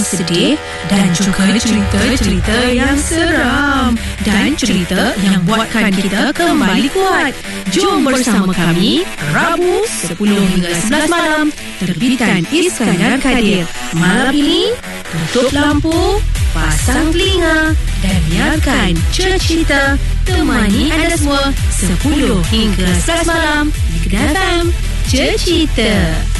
sedih dan juga cerita-cerita yang seram dan cerita yang buatkan kita kembali kuat. Jom bersama kami Rabu 10 hingga 11 malam, terbitan Iskandar Kadir. Malam ini tutup lampu, pasang telinga dan biarkan cerita temani anda semua 10 hingga 11 malam di Kedah FM. Cerita.